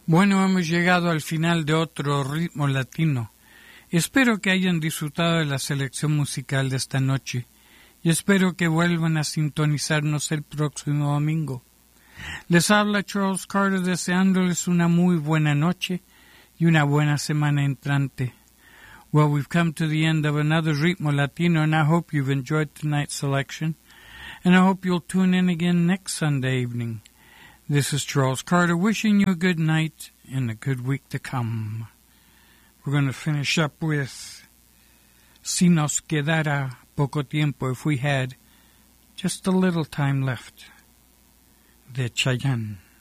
Bueno, hemos llegado al final de otro ritmo latino. Espero que hayan disfrutado de la selección musical de esta noche y espero que vuelvan a sintonizarnos el próximo domingo. Les habla Charles Carter deseándoles una muy buena noche y una buena semana entrante. Well, we've come to the end of another Ritmo Latino, and I hope you've enjoyed tonight's selection, and I hope you'll tune in again next Sunday evening. This is Charles Carter wishing you a good night and a good week to come. We're going to finish up with Si nos quedara poco tiempo, if we had just a little time left, de Chayanne.